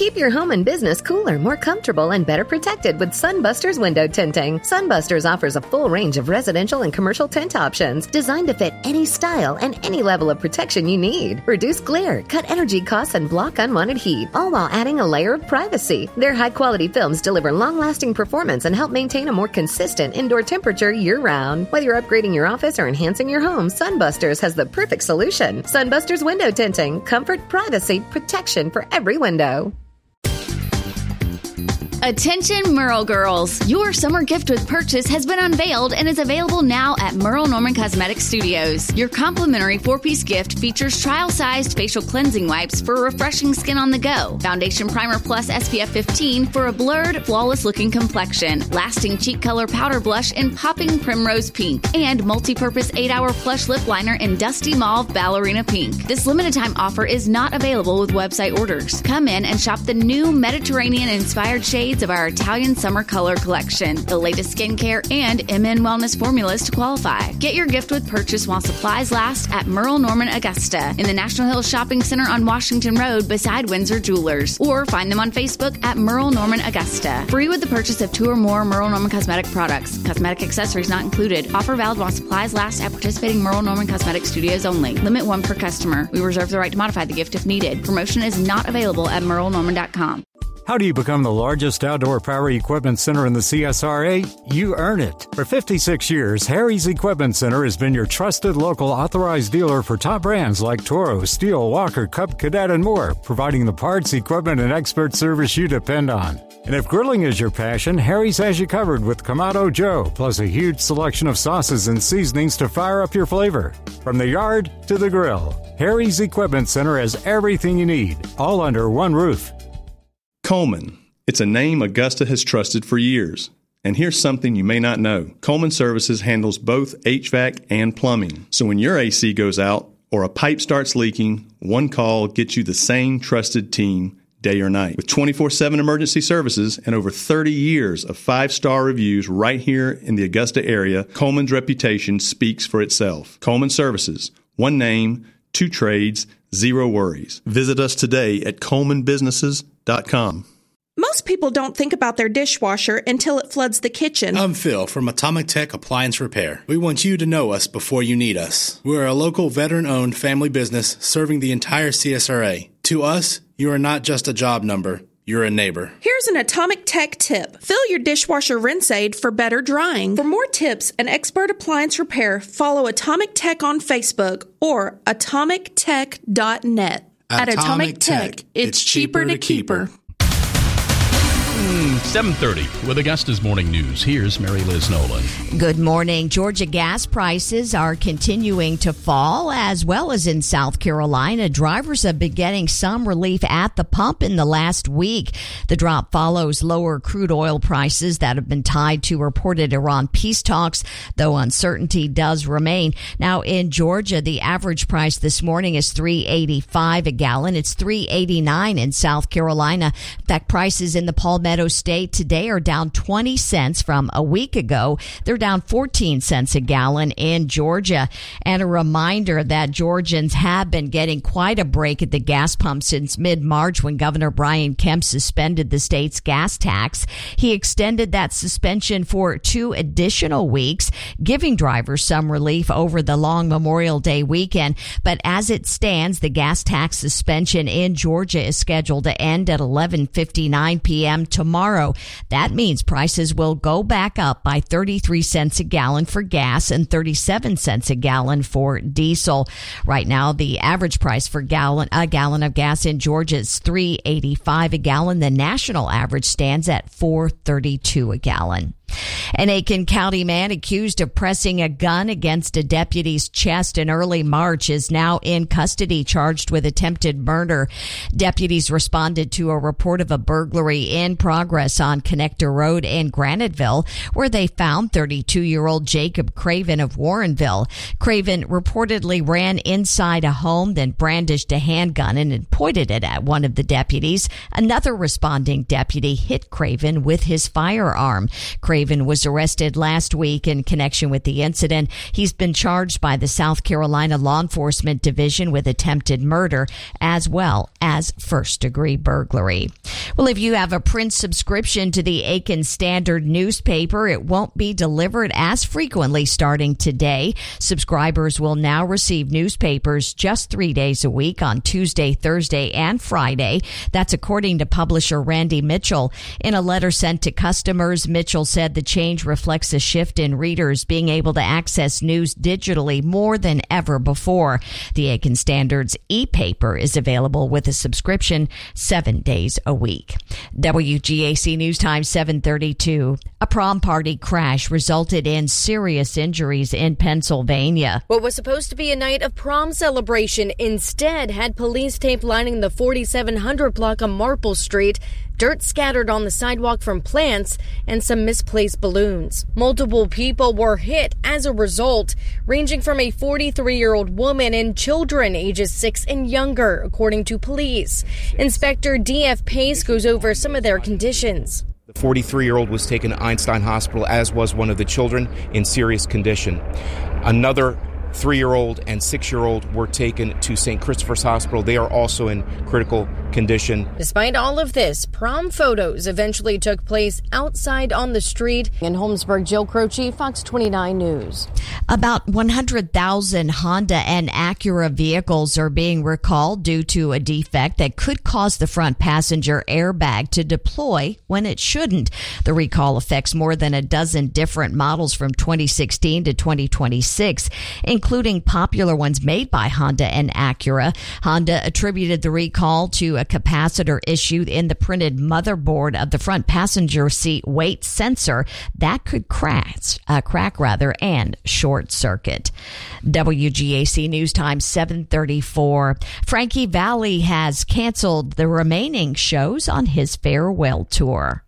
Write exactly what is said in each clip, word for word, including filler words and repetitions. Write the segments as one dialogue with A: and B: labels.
A: Keep your home and business cooler, more comfortable, and better protected with Sunbusters window tinting. Sunbusters offers a full range of residential and commercial tint options designed to fit any style and any level of protection you need. Reduce glare, cut energy costs, and block unwanted heat, all while adding a layer of privacy. Their high-quality films deliver long-lasting performance and help maintain a more consistent indoor temperature year-round. Whether you're upgrading your office or enhancing your home, Sunbusters has the perfect solution. Sunbusters window tinting. Comfort, privacy, protection for every window.
B: Attention Merle girls! Your summer gift with purchase has been unveiled and is available now at Merle Norman Cosmetic Studios. Your complimentary four-piece gift features trial-sized facial cleansing wipes for refreshing skin on the go, Foundation Primer Plus S P F fifteen for a blurred, flawless-looking complexion, lasting cheek color powder blush in popping primrose pink, and multi-purpose eight-hour plush lip liner in dusty mauve ballerina pink. This limited-time offer is not available with website orders. Come in and shop the new Mediterranean-inspired shades of our Italian summer color collection, the latest skincare and M N wellness formulas to qualify. Get your gift with purchase while supplies last at Merle Norman Augusta in the National Hill Shopping Center on Washington Road beside Windsor Jewelers, or find them on Facebook at Merle Norman Augusta. Free with the purchase of two or more Merle Norman cosmetic products. Cosmetic accessories not included. Offer valid while supplies last at participating Merle Norman Cosmetic Studios only. Limit one per customer. We reserve the right to modify the gift if needed. Promotion is not available at merle norman dot com.
C: How do you become the largest outdoor power equipment center in the C S R A? You earn it. For fifty-six years, Harry's Equipment Center has been your trusted local authorized dealer for top brands like Toro, Steel, Walker, Cub Cadet, and more, providing the parts, equipment, and expert service you depend on. And if grilling is your passion, Harry's has you covered with Kamado Joe, plus a huge selection of sauces and seasonings to fire up your flavor. From the yard to the grill, Harry's Equipment Center has everything you need, all under one roof.
D: Coleman. It's a name Augusta has trusted for years. And here's something you may not know. Coleman Services handles both H V A C and plumbing. So when your A C goes out or a pipe starts leaking, one call gets you the same trusted team day or night. With twenty-four seven emergency services and over thirty years of five-star reviews right here in the Augusta area, Coleman's reputation speaks for itself. Coleman Services. One name, two trades, zero worries. Visit us today at coleman businesses dot com.
E: Most people don't think about their dishwasher until it floods the kitchen.
F: I'm Phil from Atomic Tech Appliance Repair. We want you to know us before you need us. We're a local veteran-owned family business serving the entire C S R A. To us, you are not just a job number. You're a neighbor.
E: Here's an Atomic Tech tip. Fill your dishwasher rinse aid for better drying. For more tips and expert appliance repair, follow Atomic Tech on Facebook or atomic tech dot net. At Atomic Tech, it's cheaper to keep her.
G: seven thirty with Augusta's Morning News. Here's Mary Liz Nolan.
H: Good morning. Georgia gas prices are continuing to fall, as well as in South Carolina. Drivers have been getting some relief at the pump in the last week. The drop follows lower crude oil prices that have been tied to reported Iran peace talks, though uncertainty does remain. Now, in Georgia, the average price this morning is three eighty-five a gallon. It's three eighty-nine in South Carolina. In fact, prices in the Palmetto State today are down twenty cents from a week ago. They're down fourteen cents a gallon in Georgia. And a reminder that Georgians have been getting quite a break at the gas pump since mid-March when Governor Brian Kemp suspended the state's gas tax. He extended that suspension for two additional weeks, giving drivers some relief over the long Memorial Day weekend. But as it stands, the gas tax suspension in Georgia is scheduled to end at eleven fifty-nine p.m. tomorrow. That means prices will go back up by thirty-three cents a gallon for gas and thirty-seven cents a gallon for diesel. Right now, the average price for gallon a gallon of gas in Georgia is three eighty-five a gallon. The national average stands at four thirty-two a gallon. An Aiken County man accused of pressing a gun against a deputy's chest in early March is now in custody, charged with attempted murder. Deputies responded to a report of a burglary in progress on Connector Road in Graniteville, where they found thirty-two-year-old Jacob Craven of Warrenville. Craven reportedly ran inside a home, then brandished a handgun and pointed it at one of the deputies. Another responding deputy hit Craven with his firearm. Craven Craven was arrested last week in connection with the incident. He's been charged by the South Carolina Law Enforcement Division with attempted murder as well as first-degree burglary. Well, if you have a print subscription to the Aiken Standard newspaper, it won't be delivered as frequently starting today. Subscribers will now receive newspapers just three days a week on Tuesday, Thursday, and Friday. That's according to publisher Randy Mitchell. In a letter sent to customers, Mitchell said the change reflects a shift in readers being able to access news digitally more than ever before. The Aiken Standard's e-paper is available with a subscription seven days a week. W G A C News Time seven thirty-two. A prom party crash resulted in serious injuries in Pennsylvania.
I: What was supposed to be a night of prom celebration instead had police tape lining the forty-seven hundred block of Marple Street, dirt scattered on the sidewalk from plants, and some misplaced balloons. Multiple people were hit as a result, ranging from a forty-three-year-old woman and children ages six and younger, according to police. Inspector D F Pace goes over some of their conditions.
J: The forty-three-year-old was taken to Einstein Hospital, as was one of the children, in serious condition. Another three-year-old and six-year-old were taken to Saint Christopher's Hospital. They are also in critical condition.
I: Despite all of this, prom photos eventually took place outside on the street. In Holmesburg, Jill Croce, Fox twenty-nine News.
H: About one hundred thousand Honda and Acura vehicles are being recalled due to a defect that could cause the front passenger airbag to deploy when it shouldn't. The recall affects more than a dozen different models from twenty sixteen to twenty twenty-six, including popular ones made by Honda and Acura. Honda attributed the recall to a capacitor issue in the printed motherboard of the front passenger seat weight sensor that could crack, uh, crack rather, and short circuit. W G A C News Time seven thirty-four. Frankie Valli has canceled the remaining shows on his farewell tour.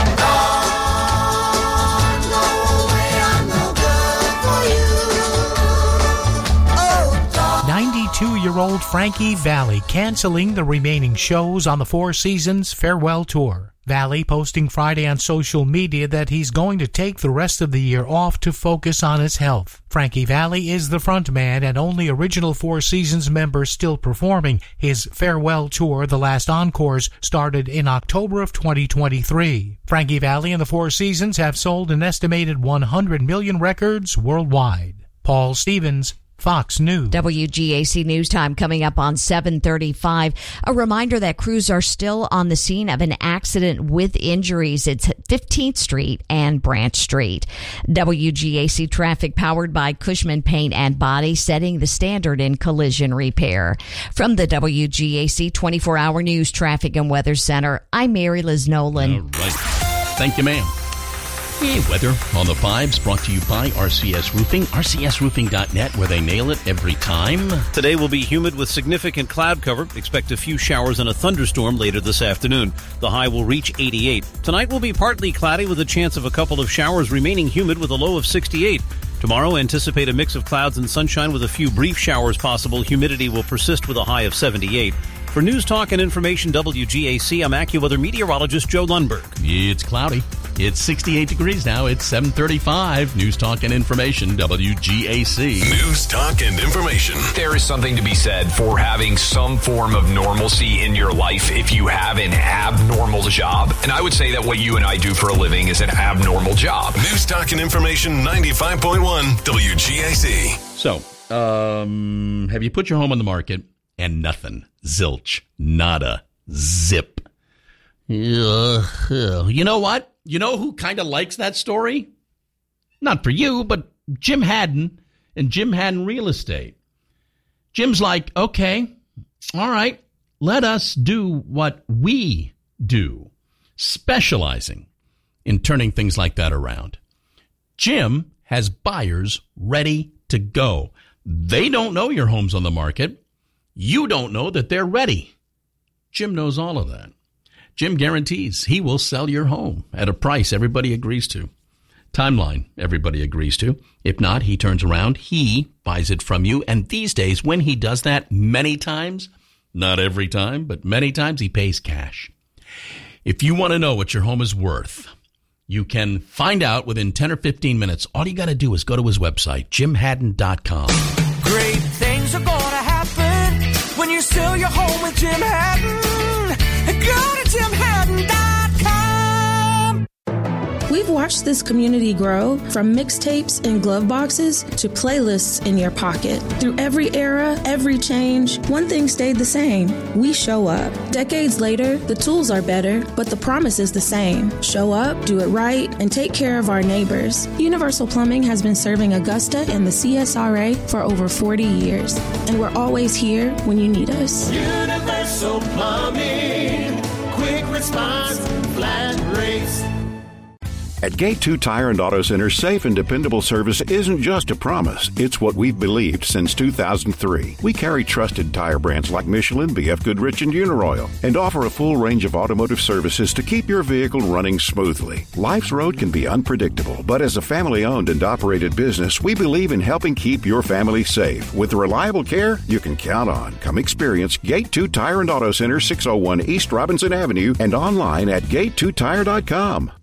K: ninety-two-year-old Frankie Valli canceling the remaining shows on the Four Seasons Farewell Tour. Valli posting Friday on social media that he's going to take the rest of the year off to focus on his health. Frankie Valli is the frontman and only original Four Seasons member still performing. His farewell tour, The Last Encores, started in October of twenty twenty-three. Frankie Valli and the Four Seasons have sold an estimated one hundred million records worldwide. Paul Stevens, Fox News.
H: W G A C News Time coming up on seven thirty-five. A reminder that crews are still on the scene of an accident with injuries. It's at fifteenth Street and Branch Street. W G A C traffic powered by Cushman Paint and Body, setting the standard in collision repair. From the W G A C twenty-four hour News Traffic and Weather Center, I'm Mary Liz Nolan.
G: All right. Thank you, ma'am. Hey, weather on the fives brought to you by R C S Roofing, R C S roofing dot net, where they nail it every time.
L: Today will be humid with significant cloud cover. Expect a few showers and a thunderstorm later this afternoon. The high will reach eighty-eight. Tonight will be partly cloudy with a chance of a couple of showers, remaining humid with a low of sixty-eight. Tomorrow, anticipate a mix of clouds and sunshine with a few brief showers possible. Humidity will persist with a high of seventy-eight. For News Talk and Information W G A C, I'm AccuWeather meteorologist Joe Lundberg.
G: It's cloudy. It's sixty-eight degrees now. It's seven thirty-five. News Talk and Information W G A C.
M: News Talk and Information. There is something to be said for having some form of normalcy in your life if you have an abnormal job. And I would say that what you and I do for a living is an abnormal job. News Talk and Information ninety-five point one W G A C.
G: So, um, have you put your home on the market and nothing? Zilch. Nada. Zip. Uh, you know what? You know who kind of likes that story? Not for you, but Jim Haddon and Jim Haddon Real Estate. Jim's like, okay, all right, let us do what we do, specializing in turning things like that around. Jim has buyers ready to go. They don't know your home's on the market. You don't know that they're ready. Jim knows all of that. Jim guarantees he will sell your home at a price everybody agrees to. Timeline everybody agrees to. If not, he turns around, he buys it from you. And these days, when he does that many times, not every time, but many times, he pays cash. If you want to know what your home is worth, You can find out within ten or fifteen minutes. All you got to do is go to his website, jim haddon dot com.
N: Great things are going to happen when you sell your home with Jim Haddon. Go to jim haddon dot com.
E: We've watched this community grow from mixtapes in glove boxes to playlists in your pocket. Through every era, every change, one thing stayed the same. We show up. Decades later, the tools are better, but the promise is the same. Show up, do it right, and take care of our neighbors. Universal Plumbing has been serving Augusta and the C S R A for over forty years, and we're always here when you need us.
N: Universal Plumbing, quick response, flat rates.
O: At Gate two Tire and Auto Center, safe and dependable service isn't just a promise. It's what we've believed since two thousand three. We carry trusted tire brands like Michelin, B F Goodrich, and Uniroyal, and offer a full range of automotive services to keep your vehicle running smoothly. Life's road can be unpredictable, but as a family-owned and operated business, we believe in helping keep your family safe. With reliable care you can count on. Come experience Gate two Tire and Auto Center, six oh one East Robinson Avenue, and online at gate two tire dot com.